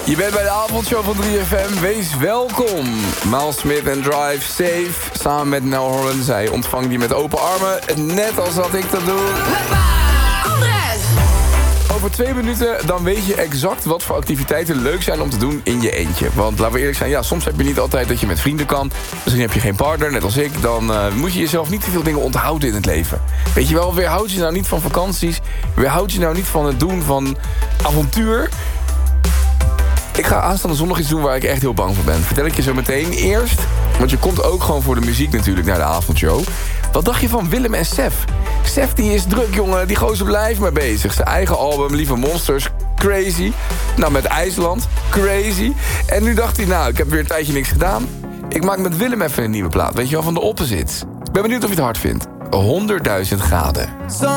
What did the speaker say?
Je bent bij de avondshow van 3FM. Wees welkom. Miles Smith en Drive Safe. Samen met Nell Holland. Zij ontvangt die met open armen. Net als wat ik dat doe. Over 2 minuten dan weet je exact wat voor activiteiten leuk zijn om te doen in je eentje. Want laten we eerlijk zijn, ja, soms heb je niet altijd dat je met vrienden kan. Misschien heb je geen partner, net als ik. Dan moet je jezelf niet te veel dingen onthouden in het leven. Weet je wel, weerhoud je nou niet van vakanties. Weerhoud je nou niet van het doen van avontuur. Ik ga aanstaande zondag iets doen waar ik echt heel bang voor ben. Vertel ik je zo meteen eerst. Want je komt ook gewoon voor de muziek natuurlijk naar de avondshow. Wat dacht je van Willem en Sef? Sef die is druk, jongen. Die gozer blijft maar bezig. Zijn eigen album, Lieve Monsters, crazy. Nou, met IJsland, crazy. En nu dacht hij, nou, ik heb weer een tijdje niks gedaan. Ik maak met Willem even een nieuwe plaat. Weet je wel, van de Opposites. Ik ben benieuwd of je het hard vindt. 100.000 graden.